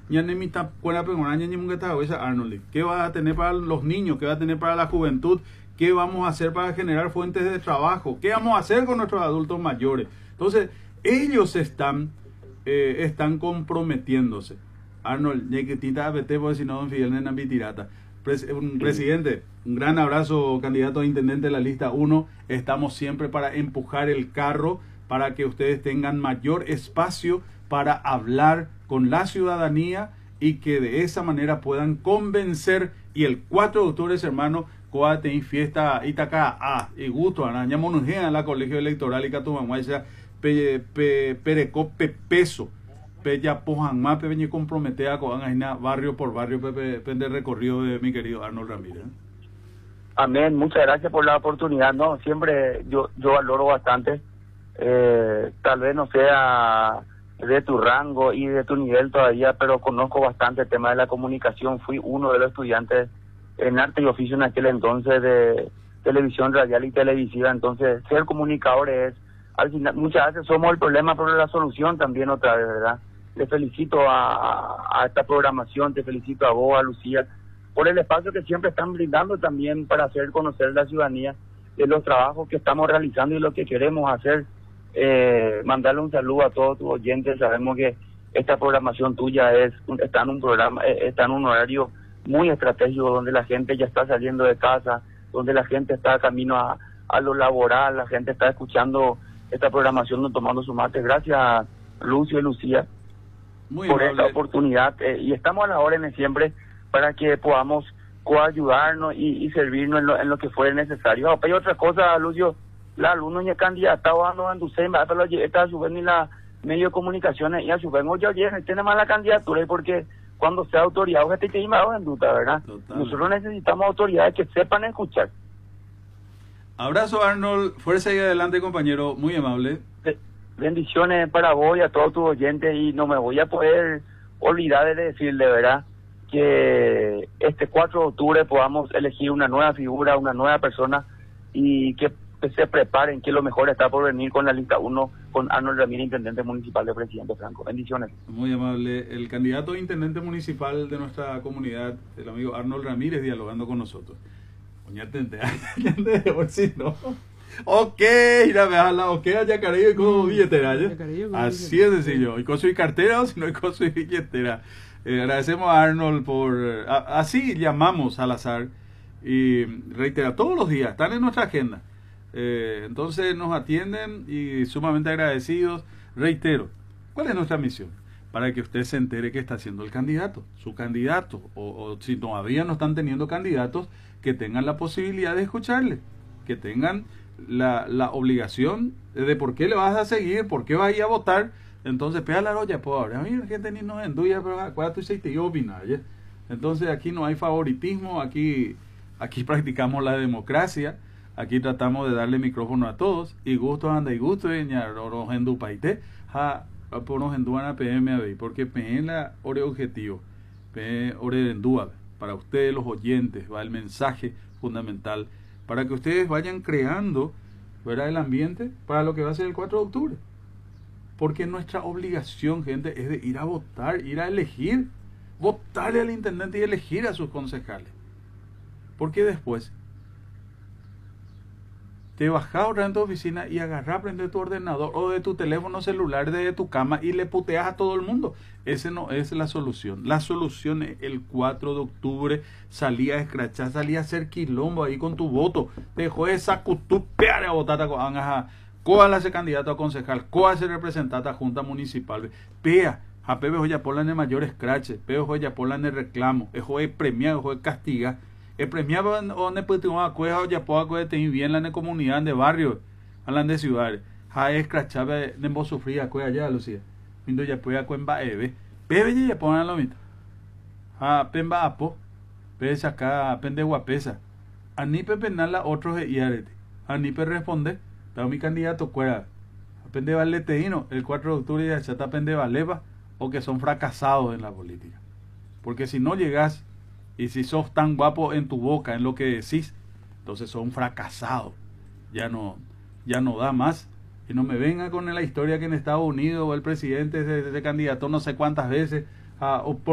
ñanemita cuela pegonaña ñimungeta esa Arnold. ¿Qué va a tener para los niños? ¿Qué va a tener para la juventud? ¿Qué vamos a hacer para generar fuentes de trabajo? ¿Qué vamos a hacer con nuestros adultos mayores? Entonces, ellos están comprometiéndose. Arnold, ñequitita vete por si no don Fidel Nena Vitirata. Presidente, un gran abrazo, candidato a intendente de la lista 1. Estamos siempre para empujar el carro, para que ustedes tengan mayor espacio para hablar con la ciudadanía y que de esa manera puedan convencer. Y el 4 de octubre, hermano, coate y fiesta Itaca y gusto, araña monujea en la colegio electoral y catumamuaya perecó peso. Peya pojan más peñi comprometea con barrio por barrio de recorrido de mi querido Arnold Ramírez. Amén, muchas gracias por la oportunidad. No, siempre yo valoro bastante. Tal vez no sea de tu rango y de tu nivel todavía, pero conozco bastante el tema de la comunicación. Fui uno de los estudiantes en arte y oficio en aquel entonces de televisión radial y televisiva. Entonces, ser comunicador es, al final, muchas veces somos el problema, pero la solución también otra vez, ¿verdad? Le felicito a esta programación, te felicito a vos, a Lucía, por el espacio que siempre están brindando también para hacer conocer la ciudadanía de los trabajos que estamos realizando y lo que queremos hacer. Mandarle un saludo a todos tus oyentes. Sabemos que esta programación tuya está en un horario muy estratégico, donde la gente ya está saliendo de casa, donde la gente está camino a lo laboral, la gente está escuchando esta programación, tomando su mate. Gracias, Lucio y Lucía, muy por amable. esta oportunidad, y estamos a las órdenes siempre para que podamos coayudarnos y servirnos en lo que fuere necesario. Hay otra cosa, Lucio, la alumno y el candidato en Ducembre, esta suben ni la medio de comunicaciones y a su vez tiene más la candidatura, y porque cuando sea autoridad, gente que en duda, ¿verdad? Total. Nosotros necesitamos autoridades que sepan escuchar. Abrazo, Arnold, fuerza y adelante, compañero, muy amable. Bendiciones para vos y a todos tus oyentes, y no me voy a poder olvidar de decirle, ¿verdad?, que este 4 de octubre podamos elegir una nueva figura, una nueva persona, y que se preparen, que lo mejor está por venir con la lista 1, con Arnold Ramírez, intendente municipal de Presidente Franco. Bendiciones. Muy amable. El candidato a intendente municipal de nuestra comunidad, el amigo Arnold Ramírez, dialogando con nosotros. Ok, mira, me la ok, ya cariño y con billetera, ¿ya? Así es sencillo. Y con su cartera o si no, y con su billetera. Agradecemos a Arnold por... así llamamos al azar. Y reitera, todos los días, están en nuestra agenda. Entonces nos atienden y sumamente agradecidos. Reitero, ¿cuál es nuestra misión? Para que usted se entere que está haciendo el candidato, su candidato, o si todavía no están teniendo candidatos, que tengan la posibilidad de escucharle, que tengan la obligación de por qué le vas a seguir, por qué vas a ir a votar. Entonces, pega la roya, pues ahora, mira, gente ni nos enduya, pero acuérdate y te opinar, ¿ya? Entonces aquí no hay favoritismo, aquí practicamos la democracia, aquí tratamos de darle micrófono a todos, y gusto anda y gusto, ñaros en du paite, por nos enduan a PM, porque PM la ore objetivo, PM ore endúa, para ustedes los oyentes, va el mensaje fundamental, para que ustedes vayan creando, ¿verdad?, el ambiente para lo que va a ser el 4 de octubre. Porque nuestra obligación, gente, es de ir a votar, ir a elegir, votarle al intendente y elegir a sus concejales. Porque después te bajás otra en tu oficina y agarrás, prende tu ordenador o de tu teléfono celular de tu cama y le puteas a todo el mundo. Ese no es la solución. La solución es el 4 de octubre, salí a escrachar, salí a hacer quilombo ahí con tu voto. Dejó esa cutupear a votar a ¿cuál hace candidato a concejal? ¿Cuál hace representante a junta municipal? Pea, a Pepe Joya Polan de mayor escrache, Pepe Joya Polan de reclamo, eso es premiado, eso es castiga. El premiado donde pues tengo a cueja o ya puedo que te bien la comunidad de barrio, hablan de ciudades. Ha escrachaba de vos sufría cueja ya, Lucía. Mindo ya puede cuemba eve. Pepe ya ponen lo mismo. Ha pemba apo, pepe saca pende guapesa. Anipe penala otros de iarete. Anipe responde. Pero mi candidato cuera pende valeteíno el 4 de octubre ya está pende valeva, o que son fracasados en la política. Porque si no llegas y si sos tan guapo en tu boca, en lo que decís, entonces sos un fracasado. Ya no da más. Y no me venga con la historia que en Estados Unidos el presidente se candidató no sé cuántas veces